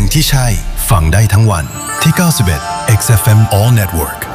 ที่ใช่ฟังได้ทั้งวันที่91 XFM All Network